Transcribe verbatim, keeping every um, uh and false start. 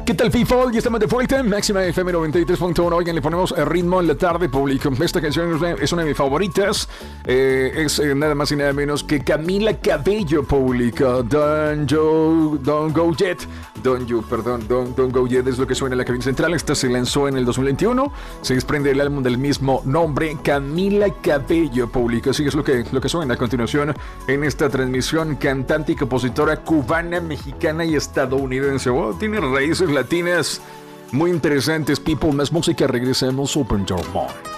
¿Qué tal, people? Ya estamos de vuelta en Máxima F M noventa y tres punto uno. Oigan, le ponemos el ritmo en la tarde, público. Esta canción es una, es una de mis favoritas. Eh, es eh, nada más y nada menos que Camila Cabello, público. Don't, you, don't Go Yet. Don't You, perdón. Don't, don't Go Yet es lo que suena en la cabina central. Esta se lanzó en el dos mil veintiuno. Se desprende el álbum del mismo nombre, Camila Cabello, público. Así es lo que, lo que suena a continuación en esta transmisión. Cantante y compositora cubana, mexicana y estadounidense. Oh, tiene raíces latinas muy interesantes, people. Más música, regresemos. Open your mind.